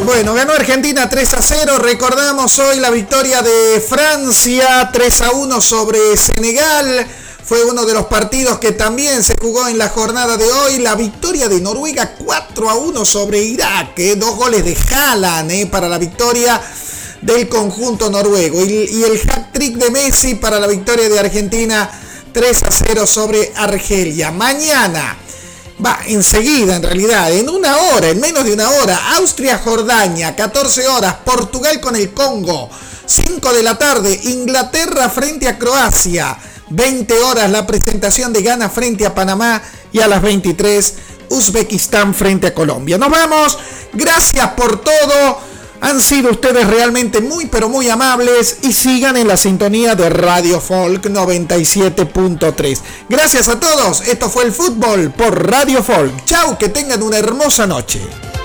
Bueno, ganó Argentina 3-0. Recordamos hoy la victoria de Francia 3-1 sobre Senegal. Fue uno de los partidos que también se jugó en la jornada de hoy. La victoria de Noruega 4-1 sobre Irak. 2 goles de Haaland para la victoria del conjunto noruego. Y el hat-trick de Messi para la victoria de Argentina 3-0 sobre Argelia. Mañana, enseguida en realidad, en menos de una hora, Austria-Jordania, 14 horas, Portugal con el Congo, 5 de la tarde, Inglaterra frente a Croacia, 20 horas la presentación de Ghana frente a Panamá y a las 23, Uzbekistán frente a Colombia. Nos vamos, gracias por todo. Han sido ustedes realmente muy pero muy amables y sigan en la sintonía de Radio Folk 97.3. Gracias a todos, esto fue el fútbol por Radio Folk. Chau, que tengan una hermosa noche.